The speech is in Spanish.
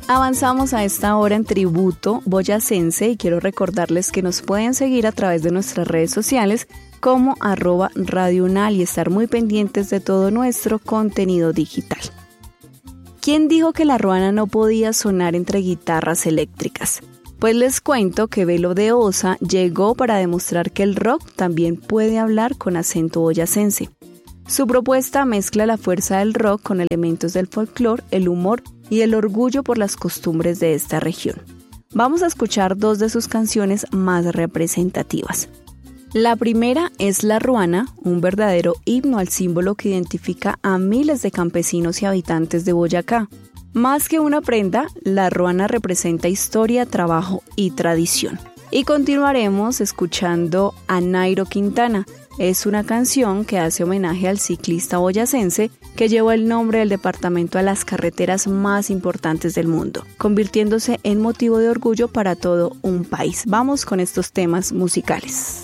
Avanzamos a esta hora en Tributo Boyacense y quiero recordarles que nos pueden seguir a través de nuestras redes sociales como @Radio Unal y estar muy pendientes de todo nuestro contenido digital. ¿Quién dijo que la ruana no podía sonar entre guitarras eléctricas? Pues les cuento que Belo de Osa llegó para demostrar que el rock también puede hablar con acento boyacense. Su propuesta mezcla la fuerza del rock con elementos del folclore, el humor y el orgullo por las costumbres de esta región. Vamos a escuchar dos de sus canciones más representativas. La primera es La Ruana, un verdadero himno al símbolo que identifica a miles de campesinos y habitantes de Boyacá. Más que una prenda, la ruana representa historia, trabajo y tradición. Y continuaremos escuchando a Nairo Quintana. Es una canción que hace homenaje al ciclista boyacense que llevó el nombre del departamento a las carreteras más importantes del mundo, convirtiéndose en motivo de orgullo para todo un país. Vamos con estos temas musicales.